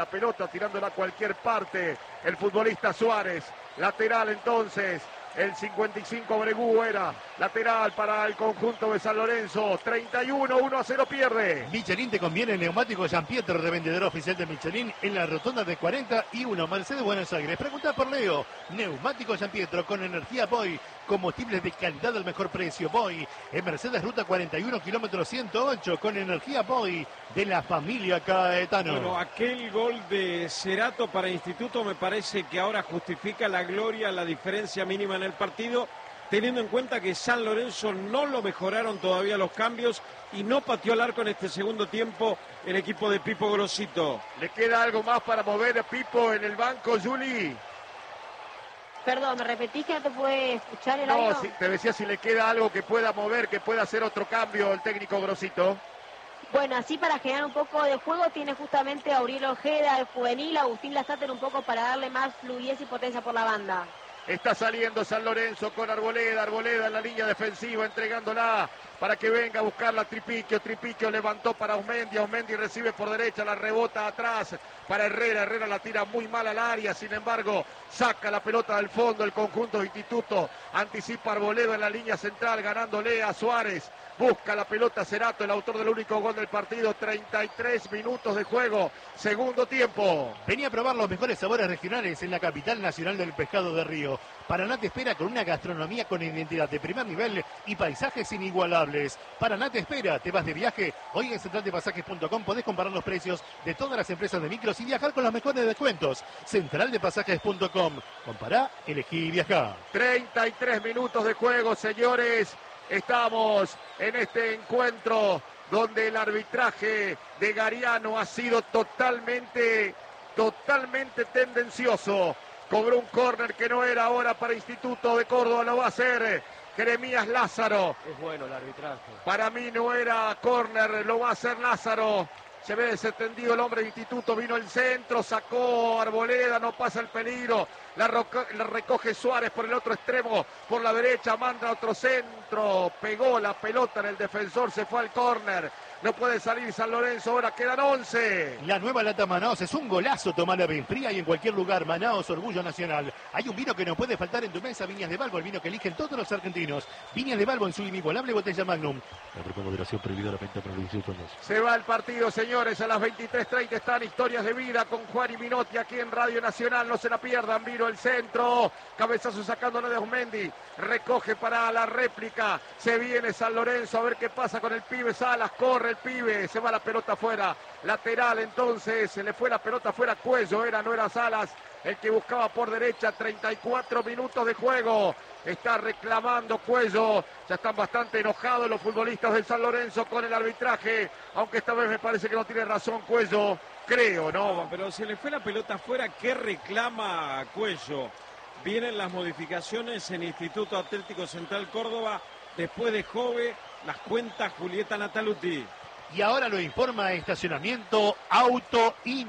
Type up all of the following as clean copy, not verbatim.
la pelota tirándola a cualquier parte. El futbolista Suárez, lateral entonces. El 55 Bregú era lateral para el conjunto de San Lorenzo. 31, 1-0 pierde. Michelin te conviene, neumático San Pietro, revendedor oficial de Michelin en la rotonda de 41, Mercedes, Buenos Aires. Pregunta por Leo. Neumático San Pietro con energía Boy. Combustibles de calidad al mejor precio. Boy en Mercedes, ruta 41, kilómetro 108, con energía Boy de la familia Caetano. Bueno, aquel gol de Cerato para Instituto me parece que ahora justifica la gloria, la diferencia mínima en el partido, teniendo en cuenta que San Lorenzo no lo mejoraron todavía los cambios y no pateó al arco en este segundo tiempo el equipo de Pipo Grosito. ¿Le queda algo más para mover a Pipo en el banco, Juli? Perdón, ¿me repetís que no te puede escuchar el audio? No, te decía si le queda algo que pueda mover, que pueda hacer otro cambio el técnico Grosito. Bueno, así para generar un poco de juego tiene justamente a Auriel Ojeda, el juvenil, Agustín Lastater un poco para darle más fluidez y potencia por la banda. Está saliendo San Lorenzo con Arboleda en la línea defensiva, entregándola para que venga a buscarla Tripiquio levantó para Osmendi recibe por derecha, la rebota atrás para Herrera la tira muy mal al área, sin embargo saca la pelota del fondo el conjunto de Instituto, anticipa Arboleda en la línea central, ganándole a Suárez, busca la pelota Cerato, el autor del único gol del partido, 33 minutos de juego, segundo tiempo. Venía a probar los mejores sabores regionales en la capital nacional del pescado de Río. Paraná te espera con una gastronomía con identidad de primer nivel y paisajes inigualables. Paraná te espera, te vas de viaje. Hoy en centraldepasajes.com podés comparar los precios de todas las empresas de micros y viajar con los mejores descuentos. Centraldepasajes.com. Compará, elegí y viajá. 33 minutos de juego, señores. Estamos en este encuentro donde el arbitraje de Gariano ha sido totalmente tendencioso. Cobró un córner que no era ahora para Instituto de Córdoba, lo va a hacer Jeremías Lázaro. Es bueno el arbitraje. Para mí no era córner, lo va a hacer Lázaro. Se ve desentendido el hombre de Instituto, vino el centro, sacó Arboleda, no pasa el peligro. La recoge Suárez por el otro extremo, por la derecha, manda otro centro. Pegó la pelota en el defensor, se fue al córner. No puede salir San Lorenzo, ahora quedan 11. La nueva lata Manaos es un golazo, tomala bien fría y en cualquier lugar. Manaos, orgullo nacional. Hay un vino que no puede faltar en tu mesa, Viñas de Balbo, el vino que eligen todos los argentinos. Viñas de Balbo en su inigualable botella Magnum. La moderación prohibida la venta para los insultos. Se va el partido, señores, a las 23:30 están Historias de Vida con Juan y Minotti aquí en Radio Nacional, no se la pierdan. Vino el centro, cabezazo sacándole de Osmendi, recoge para la réplica, se viene San Lorenzo a ver qué pasa con el pibe Salas, corre el pibe, se va la pelota afuera, lateral entonces, se le fue la pelota afuera, Cuello no era Salas, el que buscaba por derecha, 34 minutos de juego, está reclamando Cuello, ya están bastante enojados los futbolistas del San Lorenzo con el arbitraje, aunque esta vez me parece que no tiene razón Cuello, creo, ¿no? No, pero se le fue la pelota afuera, ¿qué reclama Cuello? Vienen las modificaciones en Instituto Atlético Central Córdoba, después de Jove, las cuenta Julieta Nataluti. Y ahora lo informa Estacionamiento Auto In.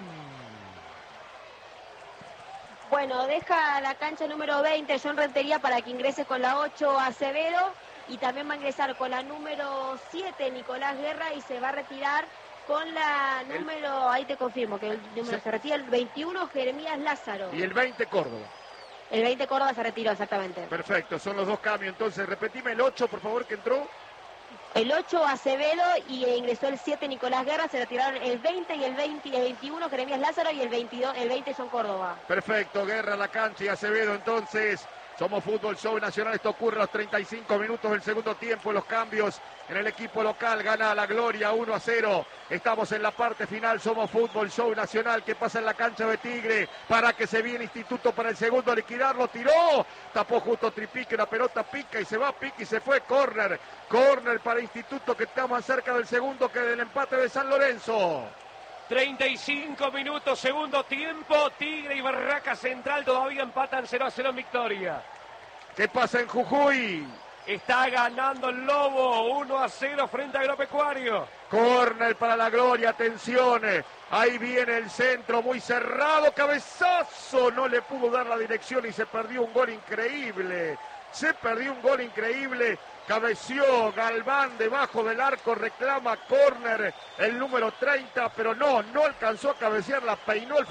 Bueno, deja la cancha número 20, John Rentería, para que ingrese con la 8 Acevedo. Y también va a ingresar con la número 7 Nicolás Guerra y se va a retirar con la número, ahí te confirmo que el número se retira, el 21 Jeremías Lázaro. Y el 20 Córdoba. El 20 Córdoba se retiró, exactamente. Perfecto, son los dos cambios. Entonces, repetime el 8, por favor, que entró. El 8 Acevedo y ingresó el 7 Nicolás Guerra, se retiraron el 20 y el 21 Jeremías Lázaro y el 20 John Córdoba. Perfecto, Guerra a la cancha y Acevedo entonces. Somos Fútbol Show Nacional, esto ocurre a los 35 minutos del segundo tiempo, los cambios en el equipo local, gana la Gloria 1-0, estamos en la parte final, somos Fútbol Show Nacional, que pasa en la cancha de Tigre, para que se viene Instituto para el segundo, liquidarlo, tiró, tapó justo Tripique, la pelota pica y se va, pica y se fue, córner para Instituto, que está más cerca del segundo que del empate de San Lorenzo. 35 minutos, segundo tiempo, Tigre y Barraca Central todavía empatan 0-0 en victoria. ¿Qué pasa en Jujuy? Está ganando el Lobo 1-0 frente a Agropecuario. Córner para la Gloria, atención, ahí viene el centro muy cerrado, cabezazo, no le pudo dar la dirección y se perdió un gol increíble. Cabeció Galván debajo del arco, reclama córner el número 30, pero no alcanzó a cabecear, la peinó el